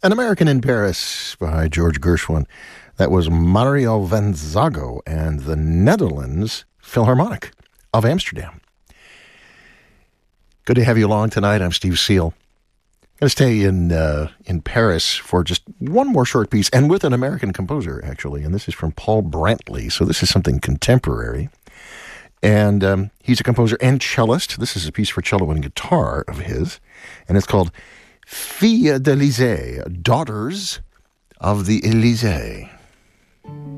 An American in Paris by George Gershwin. That was Mario van Zago and the Netherlands Philharmonic of Amsterdam. Good to have you along tonight. I'm Steve Seal. I'm going to stay in Paris for just one more short piece, and with an American composer, actually. And this is from Paul Brantley, so this is something contemporary. And he's a composer and cellist. This is a piece for cello and guitar of his, and it's called Filles d'Élysée, Daughters of the Élysée.